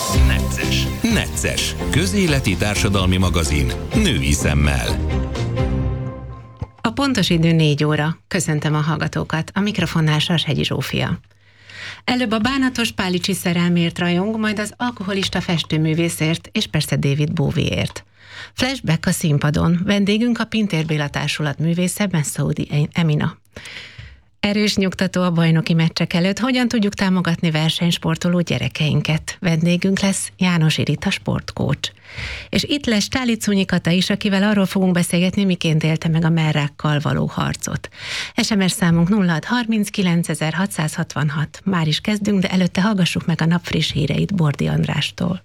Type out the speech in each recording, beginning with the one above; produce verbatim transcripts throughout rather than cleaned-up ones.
Necces. Necces. Közéleti társadalmi magazin. Női szemmel. A pontos idő négy óra. Köszöntöm a hallgatókat. A mikrofonnál Sarshegyi Zsófia. Előbb a bánatos Pálicsi szerelmért rajong, majd az alkoholista festőművészért, és persze David Bowieért. Flashback a színpadon. Vendégünk a Pintér Béla Társulat művésze, Messaoudi Emina. Erős nyugtató a bajnoki meccsek előtt. Hogyan tudjuk támogatni versenysportoló gyerekeinket? Vendégünk lesz János Irita sportkócs. És itt lesz Stálicunyi Kata is, akivel arról fogunk beszélgetni, miként élte meg a mellrákkal való harcot. es em es számunk nulla hat harminckilencezer-hatszázhatvanhat. Már is kezdünk, de előtte hallgassuk meg a nap friss híreit Bordi Andrástól.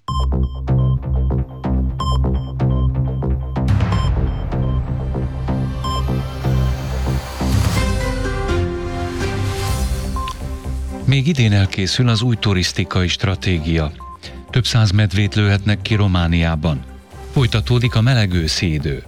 Még idén elkészül az új turisztikai stratégia. Több száz medvét lőhetnek ki Romániában. Folytatódik a meleg őszi idő.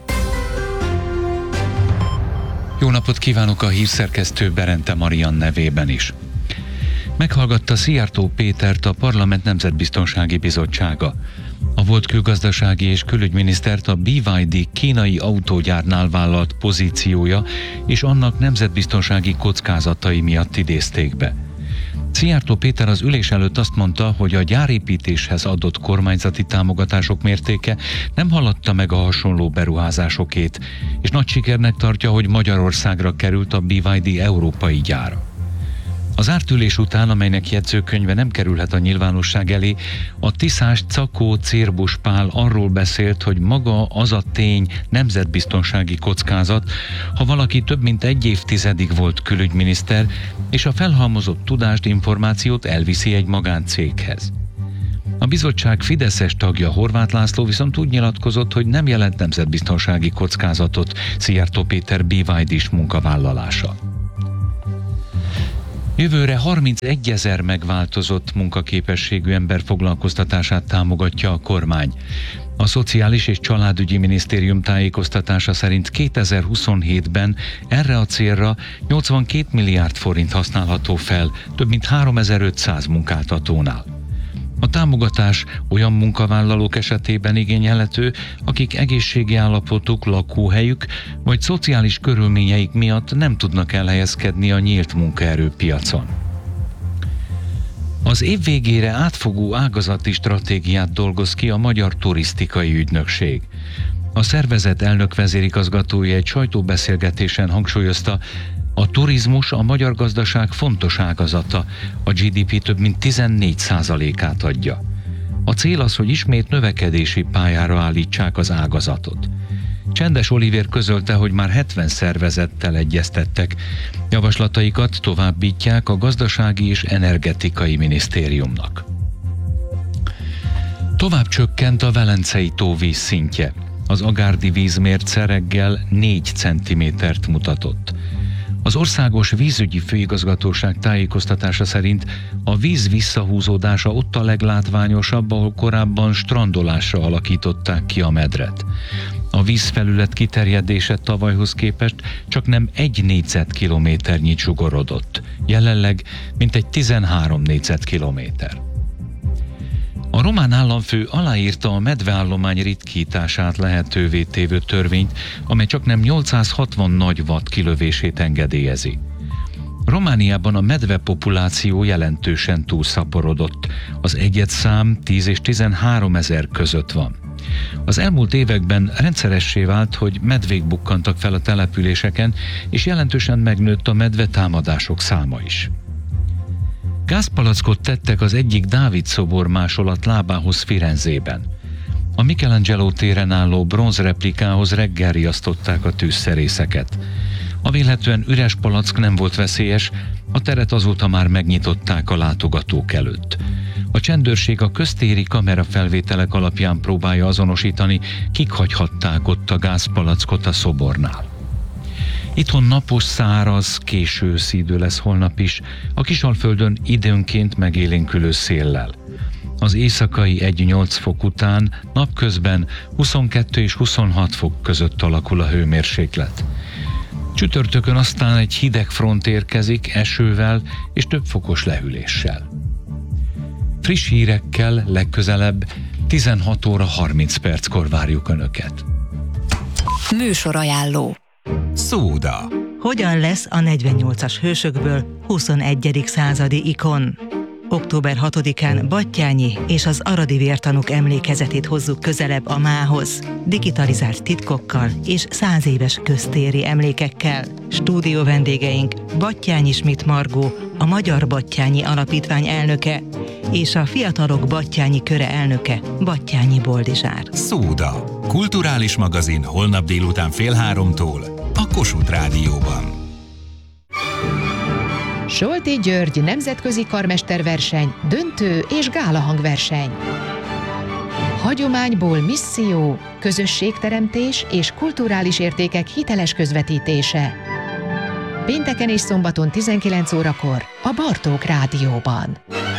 Jó napot kívánok a hírszerkesztő Berente Marian nevében is. Meghallgatta Szijjártó Pétert a Parlament Nemzetbiztonsági Bizottsága. A volt külgazdasági és külügyminisztert a bé vé dé kínai autógyárnál vállalt pozíciója és annak nemzetbiztonsági kockázatai miatt idézték be. Szijjártó Péter az ülés előtt azt mondta, hogy a gyárépítéshez adott kormányzati támogatások mértéke nem haladta meg a hasonló beruházásokét, és nagy sikernek tartja, hogy Magyarországra került a bé vé dé európai gyára. Az zárt ülés után, amelynek jegyzőkönyve nem kerülhet a nyilvánosság elé, a tiszás Czakó Cérbus Pál arról beszélt, hogy maga az a tény nemzetbiztonsági kockázat, ha valaki több mint egy évtizedig volt külügyminiszter, és a felhalmozott tudást, információt elviszi egy magáncéghez. A bizottság fideszes tagja Horváth László viszont úgy nyilatkozott, hogy nem jelent nemzetbiztonsági kockázatot Szijjártó Péter bé vé dés munkavállalása. Jövőre harmincegyezer megváltozott munkaképességű ember foglalkoztatását támogatja a kormány. A Szociális és Családügyi Minisztérium tájékoztatása szerint kétezer-huszonhétben erre a célra nyolcvankét milliárd forint használható fel, több mint háromezer-ötszáz munkáltatónál. A támogatás olyan munkavállalók esetében igényelhető, akik egészségi állapotuk, lakóhelyük vagy szociális körülményeik miatt nem tudnak elhelyezkedni a nyílt munkaerőpiacon. Az év végére átfogó ágazati stratégiát dolgoz ki a Magyar Turisztikai Ügynökség. A szervezet elnök vezérigazgatója egy sajtóbeszélgetésen hangsúlyozta, a turizmus a magyar gazdaság fontos ágazata, a gé dé pé több mint tizennégy százalékát adja. A cél az, hogy ismét növekedési pályára állítsák az ágazatot. Csendes Olivér közölte, hogy már hetven szervezettel egyeztettek. Javaslataikat továbbítják a Gazdasági és Energetikai Minisztériumnak. Tovább csökkent a Velencei tó vízszintje. Az agárdi vízmérce reggel négy centimétert mutatott. Az Országos Vízügyi Főigazgatóság tájékoztatása szerint a víz visszahúzódása ott a leglátványosabb, ahol korábban strandolásra alakították ki a medret. A vízfelület kiterjedése tavalyhoz képest csak nem egy négyzetkilométernyit zsugorodott, jelenleg mintegy tizenhárom négyzetkilométer. A román államfő aláírta a medveállomány ritkítását lehetővé tévő törvényt, amely csaknem nyolcszázhatvan nagyvatt kilövését engedélyezi. Romániában a medve populáció jelentősen túlszaporodott. Az egyedszám tíz és tizenhárom ezer között van. Az elmúlt években rendszeressé vált, hogy medvék bukkantak fel a településeken, és jelentősen megnőtt a medve támadások száma is. Gázpalackot tettek az egyik Dávid szobor másolat lábához Firenzében. A Michelangelo téren álló bronzreplikához reggel riasztották a tűzszerészeket. A vélhetően üres palack nem volt veszélyes, a teret azóta már megnyitották a látogatók előtt. A csendőrség a köztéri kamerafelvételek alapján próbálja azonosítani, kik hagyhatták ott a gázpalackot a szobornál. Itthon napos, száraz, késő őszi idő lesz holnap is, a Kisalföldön időnként megélénkülő széllel. Az éjszakai egy-nyolc fok után napközben huszonkettő és huszonhat fok között alakul a hőmérséklet. Csütörtökön aztán egy hideg front érkezik esővel és több fokos lehűléssel. Friss hírekkel legközelebb tizenhat óra harminc perckor várjuk Önöket. Műsorajánló. Szóda. Hogyan lesz a negyvennyolcas hősökből huszonegyedik századi ikon? október hatodikán Batthyány és az aradi vértanúk emlékezetét hozzuk közelebb a mához, digitalizált titkokkal és száz éves köztéri emlékekkel. Stúdió vendégeink Batthyány Schmidt Margó, a Magyar Batthyányi Alapítvány elnöke, és a Fiatalok Batthyányi Köre elnöke, Batthyányi Boldizsár. Szóda. Kulturális magazin holnap délután fél háromtól a Kossuth Rádióban. Solti György nemzetközi karmesterverseny, döntő és gálahangverseny. Hagyományból misszió, közösségteremtés és kulturális értékek hiteles közvetítése. Pénteken és szombaton tizenkilenc órakor a Bartók Rádióban.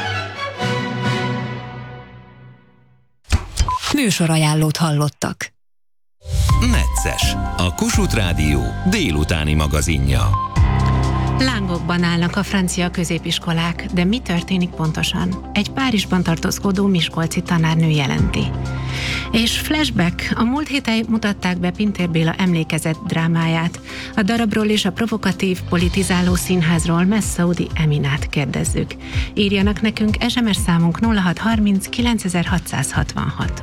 Műsorajánlót hallottak. Necces. A Kossuth Rádió délutáni magazinja. Lángokban állnak a francia középiskolák, de mi történik pontosan? Egy Párizsban tartózkodó miskolci tanárnő jelenti. És flashback, a múlt héten mutatták be Pintér Béla emlékezett drámáját. A darabról és a provokatív, politizáló színházról Messaoudi Eminát kérdezzük. Írjanak nekünk, es em es számunk nulla hat harminc kilencezer-hatszázhatvanhat.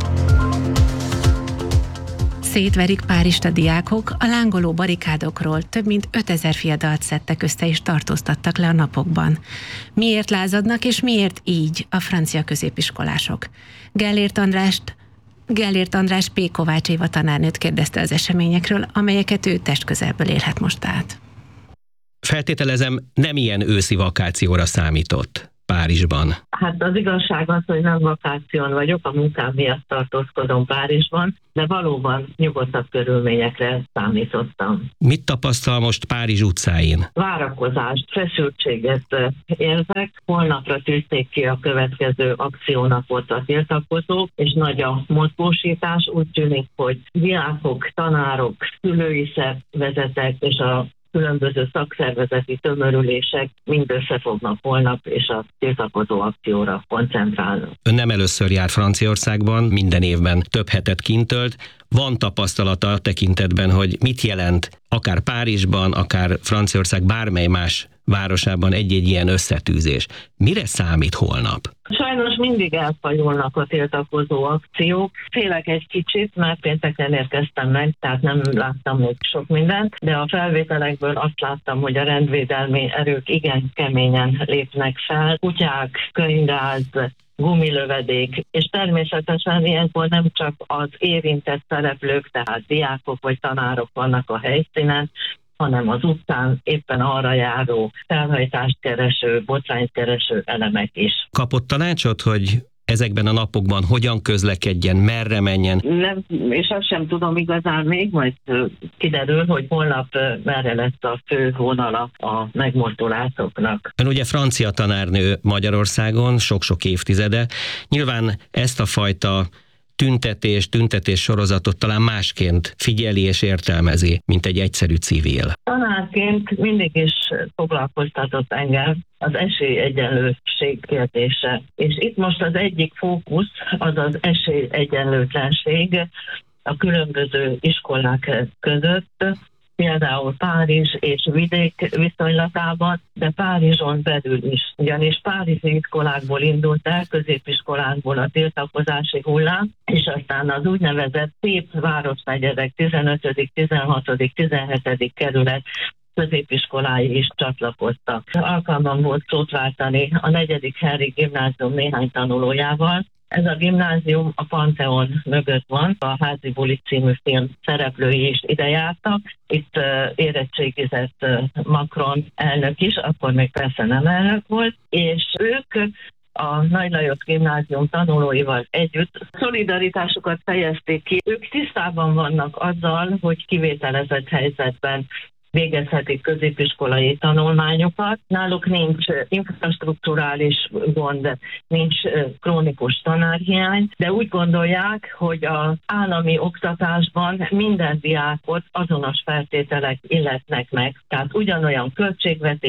Szétverik Párizst a diákok, a lángoló barikádokról több mint ötezer fiadalt szedtek össze és tartóztattak le a napokban. Miért lázadnak és miért így a francia középiskolások? Gellért Andrást, Gellért András P. Kovács Éva tanárnőt kérdezte az eseményekről, amelyeket ő testközelből élhet most át. Feltételezem, nem ilyen őszi vakációra számított Párizsban. Hát az igazság az, hogy nem vakáción vagyok, a munkám miatt tartózkodom Párizsban, de valóban nyugodtabb körülményekre számítottam. Mit tapasztal most Párizs utcáin? Várakozást, feszültséget érzek. Holnapra tűzték ki a következő akciónapot a tiltakozók, és nagy a mozgósítás. Úgy tűnik, hogy diákok, tanárok, szülői szervezetek és a különböző szakszervezeti tömörülések mind összefognak holnap, és a tiltakozó akcióra koncentrálnak. Ön nem először jár Franciaországban, minden évben több hetet kint tölt. Van tapasztalata a tekintetben, hogy mit jelent akár Párizsban, akár Franciaország bármely más városában egy-egy ilyen összetűzés. Mire számít holnap? Sajnos mindig elfajulnak a tiltakozó akciók. Félek egy kicsit, mert pénteken érkeztem meg, tehát nem láttam még sok mindent, de a felvételekből azt láttam, hogy a rendvédelmi erők igen keményen lépnek fel. Kutyák, könyvgáz, gumilövedék, és természetesen ilyenkor nem csak az érintett szereplők, tehát diákok vagy tanárok vannak a helyszínen, hanem az utcán éppen arra járó, felhajtást kereső, botrányt kereső elemek is. Kapott tanácsot, hogy ezekben a napokban hogyan közlekedjen, merre menjen? Nem, és azt sem tudom igazán még, majd kiderül, hogy holnap merre lesz a fő vonala a megmozdulásoknak. Ön ugye francia tanárnő Magyarországon, sok-sok évtizede. Nyilván ezt a fajta tüntetés, tüntetés sorozatot talán másként figyeli és értelmezi, mint egy egyszerű civil. Tanárként mindig is foglalkoztatott engem az esélyegyenlőség kérdése. És itt most az egyik fókusz az az esélyegyenlőtlenség a különböző iskolák között, például Párizs és vidék viszonylatában, de Párizson belül is. Ugyanis párizsi iskolákból indult el, középiskolákból a tiltakozási hullám, és aztán az úgynevezett szép városnegyedek tizenötödik, tizenhatodik, tizenhetedik kerület középiskolái is csatlakoztak. Alkalmam volt szót váltani a negyedik Henrik gimnázium néhány tanulójával. Ez a gimnázium a Pantheon mögött van, a Házi buli című film szereplői is ide jártak. Itt uh, érettségizett uh, Macron elnök is, akkor még persze nem elnök volt, és ők a Nagy Lajos gimnázium tanulóival együtt szolidaritásukat fejezték ki. Ők tisztában vannak azzal, hogy kivételezett helyzetben végezhetik középiskolai tanulmányokat. Náluk nincs infrastrukturális gond, nincs krónikus tanárhiány, de úgy gondolják, hogy az állami oktatásban minden diákot azonos feltételek illetnek meg. Tehát ugyanolyan költségvetés,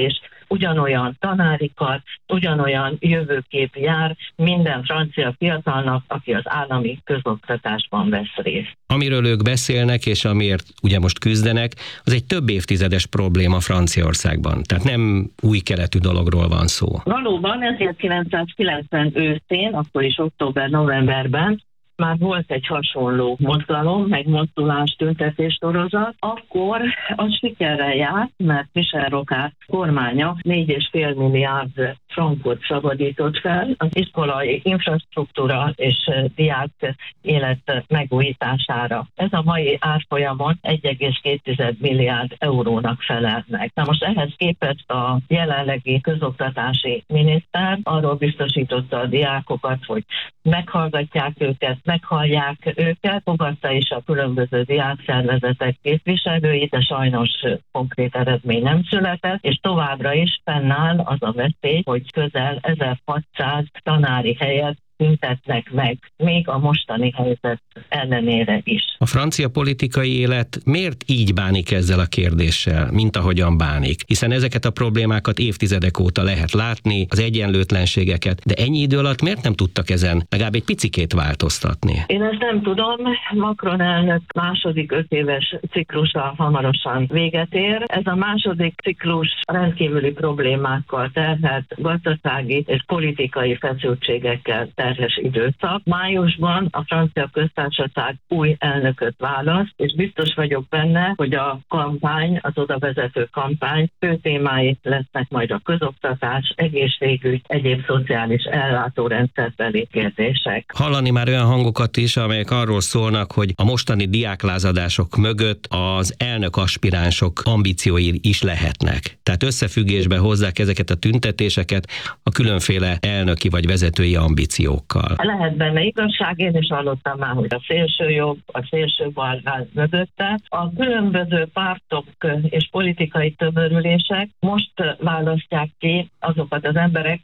ugyanolyan tanárikat, ugyanolyan jövőkép jár minden francia fiatalnak, aki az állami közoktatásban vesz részt. Amiről ők beszélnek, és amiért ugye most küzdenek, az egy több évtizedes probléma Franciaországban. Tehát nem új keletű dologról van szó. Valóban ezerkilencszázkilencven őszén, akkor is október-novemberben már volt egy hasonló mozgalom, megmozdulás, tüntetés sorozat, akkor az sikerrel járt, mert Michel Rocard kormánya négy és fél milliárd frankot szabadított fel az iskolai infrastruktúra és diák élet megújítására. Ez a mai árfolyamon egy egész két milliárd eurónak felel meg. Na most ehhez képest a jelenlegi közoktatási miniszter arról biztosította a diákokat, hogy meghallgatják őket, meghallják őket, fogadta is a különböző diákszervezetek képviselőit, de sajnos konkrét eredmény nem született, és továbbra is fennáll az a veszély, hogy közel ezerhatszáz tanári helyet szüntetnek meg, még a mostani helyzet ellenére is. A francia politikai élet miért így bánik ezzel a kérdéssel, mint ahogyan bánik? Hiszen ezeket a problémákat évtizedek óta lehet látni, az egyenlőtlenségeket, de ennyi idő alatt miért nem tudtak ezen legalább egy picikét változtatni? Én ezt nem tudom. Macron elnök második öt éves ciklusa hamarosan véget ér. Ez a második ciklus rendkívüli problémákkal terhelt, gazdasági és politikai feszültségekkel terhes időszak. Májusban a francia köztársaság új elnököt választ, és biztos vagyok benne, hogy a kampány, az oda vezető kampány fő témái lesznek majd a közoktatás, egészségügy, egyéb szociális ellátórendszerbeli kérdések. Hallani már olyan hangokat is, amelyek arról szólnak, hogy a mostani diáklázadások mögött az elnök aspiránsok ambíciói is lehetnek. Tehát összefüggésbe hozzák ezeket a tüntetéseket a különféle elnöki vagy vezetői ambíciókkal. Lehet benne igazság, én is hallottam már, hogy a szélső jobb, a szélső bal áll mögötte. A különböző pártok és politikai tömörülések most választják ki azokat az emberek,